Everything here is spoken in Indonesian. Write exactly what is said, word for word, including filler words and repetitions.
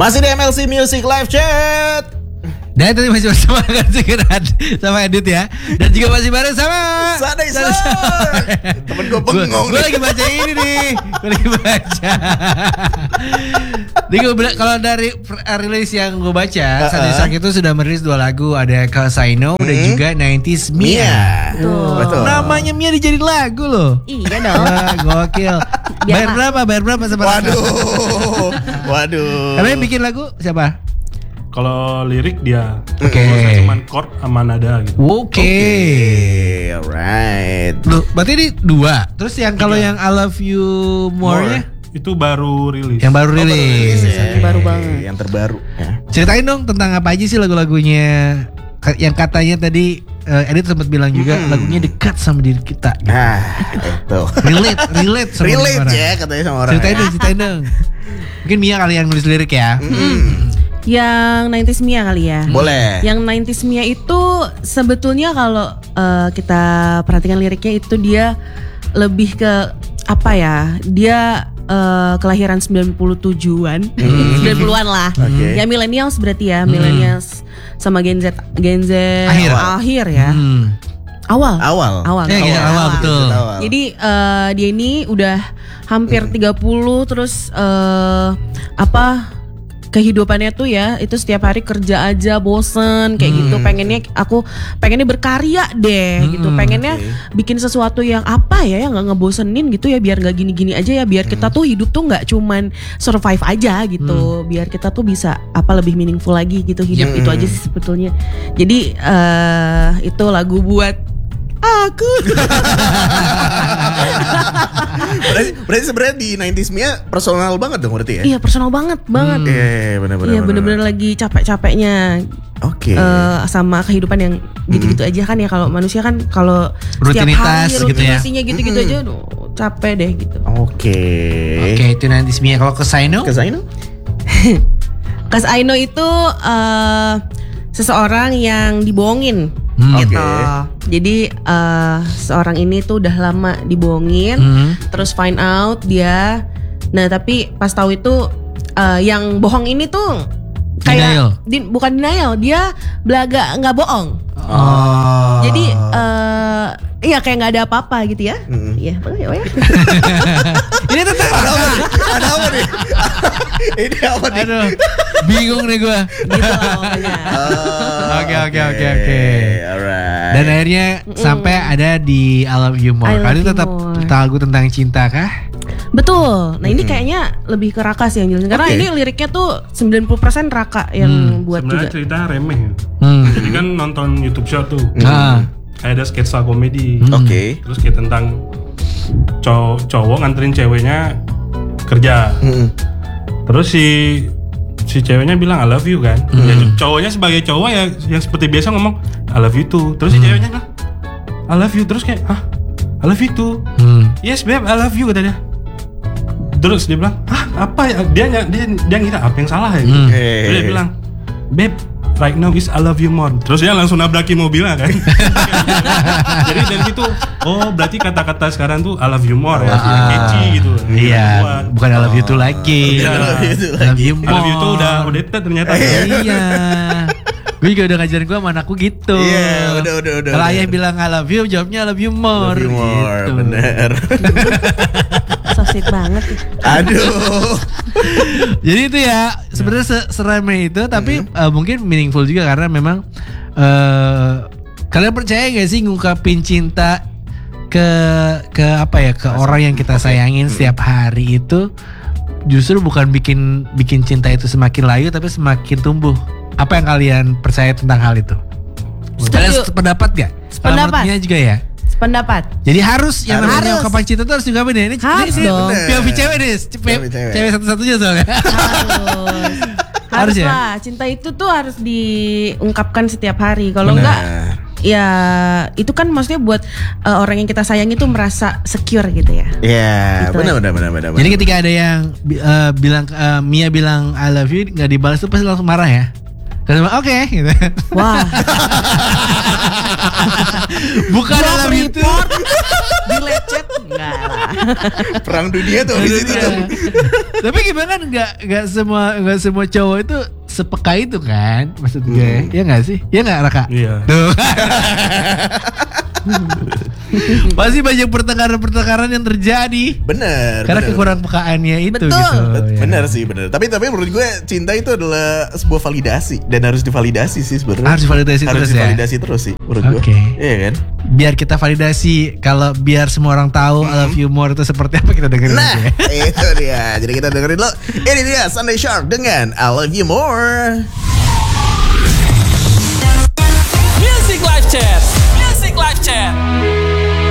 Masih di M L C Music Live Chat. Dan tadi masih bersama Gansigeran sama Edit ya. Dan juga masih bareng sama Sadai Soy. Temen gue bengong. Gue lagi baca ini nih. Gue lagi baca. Jadi kalau dari rilis yang gue baca, uh-uh. Sadai Soy itu sudah merilis dua lagu. Ada Cause I Know mm-hmm. dan juga nineties Mia. Mia. Oh. Betul. Namanya Mia dijadiin lagu loh. Iya dong. Wah, gokil. Bayar berapa? Bayar berapa sama? Waduh. Waduh. Karena yang bikin lagu siapa? Kalau lirik dia, oke, okay. Cuman chord sama nada gitu. Oke, okay. okay. Alright. Loh, berarti ini dua. Terus yang kalau yang I Love You More-nya itu baru rilis. Yang baru rilis. Oh, baru, rilis ya. Yang baru banget. Yang terbaru. Ya. Ceritain dong tentang apa aja sih lagu-lagunya. Yang katanya tadi uh, Edit sempat bilang juga hmm. lagunya dekat sama diri kita. Gitu. Nah, itu. Relate, relate sama relate orang. ya katanya sama orang. Ceritain ya. dong, ceritain dong. Mungkin Mia kali yang nulis lirik ya. Hmm. Yang nineties Mia kali ya. Boleh. Yang nineties Mia itu sebetulnya kalau uh, kita perhatikan liriknya itu dia lebih ke apa ya? Dia uh, kelahiran sembilan puluh tujuan, hmm. sembilan puluhan lah. Okay. Ya millennials berarti ya, hmm. millennials sama Gen Z, Gen Z akhir, akhir ya. Hmm. Awal. Awal. Awal. Ya, awal, awal, awal betul. Awal. Jadi uh, dia ini udah hampir hmm. tiga puluh terus uh, apa? Kehidupannya tuh ya itu setiap hari kerja aja bosen kayak hmm. gitu, pengennya aku pengennya berkarya deh hmm, gitu, pengennya okay. bikin sesuatu yang apa ya yang nggak ngebosenin gitu ya, biar nggak gini-gini aja ya, biar hmm. kita tuh hidup tuh nggak cuman survive aja gitu, hmm. biar kita tuh bisa apa lebih meaningful lagi gitu hidup. hmm. Itu aja sih sebetulnya. Jadi uh, itu lagu buat aku. berarti, berarti sebenarnya di nineties Mia personal banget dong berarti ya? Iya personal banget banget. Iya hmm. benar-benar. Iya benar-benar lagi capek-capeknya. Oke. Okay. Uh, sama kehidupan yang gitu-gitu hmm. aja kan ya, kalau manusia kan kalau setiap hari rutinasinya gitu, gitu-gitu hmm. aja, aduh capek deh gitu. Oke. Okay. Oke okay, itu nineties Mia. Kalau Cause I Know? Cause I Know? Cause I Know itu uh, seseorang yang dibohongin. Hmm. Gitu. Okay. Jadi uh, seorang ini tuh udah lama dibohongin, hmm. terus find out dia. Nah tapi pas tahu itu uh, yang bohong ini tuh kayak di, bukan denial, dia belaga nggak bohong. Oh. Jadi uh, iya kayak nggak ada apa-apa gitu ya. Iya, hmm. ya, ya. Ini tentang ada apa nih? Ada apa nih? Ini apa nih? Aduh, bingung nih gue. Gitu pokoknya. Oke oke oke oke. Alright. Dan akhirnya mm. sampai ada di I Love You More. Kali tetap lagu tentang cinta kah? Betul. Nah ini hmm. kayaknya lebih ke Raka sih yang jelasin. Karena okay. ini liriknya tuh sembilan puluh persen Raka yang hmm. buat sebenarnya juga. cerita remeh. Hmm. Jadi kan nonton YouTube show tuh. Hmm. Kayak ada sketsa komedi. Hmm. Oke. Okay. Terus kayak tentang cow- cowok nganterin ceweknya kerja. Hmm. Terus si si ceweknya bilang I love you kan. Hmm. Ya, cowoknya sebagai cowok ya yang seperti biasa ngomong I love you too. Terus si hmm. ceweknya bilang I love you. Terus kayak ah I love you too. Hmm. Yes babe I love you katanya. Terus dia bilang, ah apa ya? Dia dia dia ngira apa yang salah ya? Hmm. Hey. Terus dia bilang, babe, right now is I love you more. Terus dia langsung nabrakin mobilnya kan. Jadi dari situ, oh berarti kata-kata sekarang tuh I love you more ya, ah, catchy gitu. Iya, bukan I love you too lagi. Iya, I love you more. I love you tuh udah outdated ternyata. Iya. Gue juga udah ngajarin gue sama anakku gitu. Iya, yeah, udah udah udah. Kalau ayah bilang I love you, jawabnya I love you more. Love you more, gitu. bener. So sweet banget. Aduh. Jadi itu ya sebenarnya se- seremeh itu, tapi mm-hmm. uh, mungkin meaningful juga karena memang uh, kalian percaya gak sih ngungkapin cinta ke ke apa ya ke Masa. orang yang kita sayangin mm-hmm. setiap hari itu justru bukan bikin bikin cinta itu semakin layu tapi semakin tumbuh. Apa yang kalian percaya tentang hal itu? Kalian sependapat gak? Sependapat juga ya. Pendapat. Jadi harus yang harus. namanya ungkapan cinta itu harus diungkapin ya. Ini harus ini, dong. P O V cewek nih, cewek, cewek satu-satunya soalnya. Harus. Harus ya? Lah. Cinta itu tuh harus diungkapkan setiap hari. Kalau enggak, ya itu kan maksudnya buat uh, orang yang kita sayangi tuh merasa secure gitu ya. Iya, gitu benar, benar, benar, benar. Jadi ketika ada yang uh, bilang uh, Mia bilang I love you nggak dibalas tuh pasti langsung marah ya. Kata oke gitu. Wah. Bukan Drop dalam itu. report, dilecet enggak lah. Perang dunia tuh di situ tuh. Tapi gimana kan nggak nggak semua nggak semua cowok itu sepeka itu kan maksud gue. Hmm. Ya nggak sih? Ya nggak Raka? Iya. Tuh. Pasti banyak pertengkaran-pertengkaran yang terjadi Bener. karena bener. kekurang pekaannya itu Betul. gitu. Bet- ya. Bener sih bener. Tapi tapi menurut gue cinta itu adalah sebuah validasi dan harus divalidasi sih sebenarnya. Harus divalidasi harus terus ya? divalidasi terus sih menurut gue. Oke. Iya kan? Biar kita validasi kalau biar semua orang tahu I love you more itu seperti apa kita dengerin Nah, aja ya. itu dia. Jadi kita dengerin lo. Ini dia Sunday Shark dengan I Love You More. Music Live Chat. Music Live Chat.